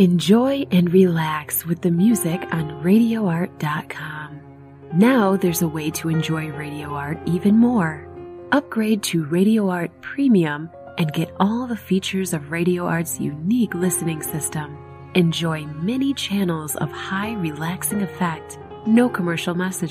Enjoy and relax with the music on RadioArt.com. Now there's a way to enjoy Radio Art even more. Upgrade to Radio Art Premium and get all the features of Radio Art's unique listening system. Enjoy many channels of high relaxing effect, no commercial messages.